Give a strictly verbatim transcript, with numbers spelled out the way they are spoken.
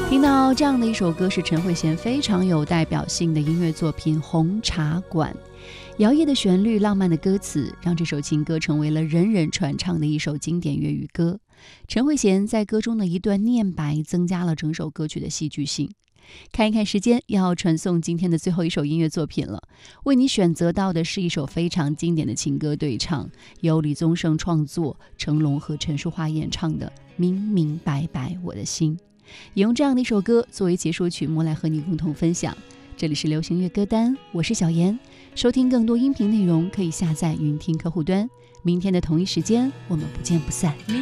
听到这样的一首歌，是陈慧娴非常有代表性的音乐作品《红茶馆》。摇曳的旋律，浪漫的歌词，让这首情歌成为了人人传唱的一首经典粤语歌。陈慧娴在歌中的一段念白，增加了整首歌曲的戏剧性。看一看时间，要传送今天的最后一首音乐作品了。为你选择到的是一首非常经典的情歌对唱，由李宗盛创作，成龙和陈淑桦演唱的《明明白白我的心》。也用这样的一首歌作为结束曲目来和你共同分享。这里是流行乐歌单，我是小妍。收听更多音频内容可以下载云听客户端。明天的同一时间，我们不见不散。